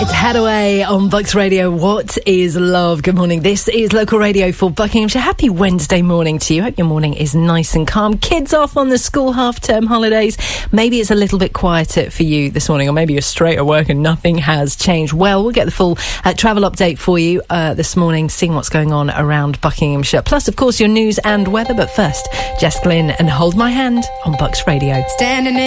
Hadaway on Bucks Radio. What is love? Good morning. This is local radio for Buckinghamshire. Happy Wednesday morning to you. Hope your morning is nice and calm. Kids off on the school half-term holidays. Maybe it's a little bit quieter for you this morning, or maybe you're straight at work and nothing has changed. Well, we'll get the full travel update for you this morning, seeing what's going on around Buckinghamshire. Plus, of course, your news and weather. But first, Jess Glynn and Hold My Hand on Bucks Radio. Standing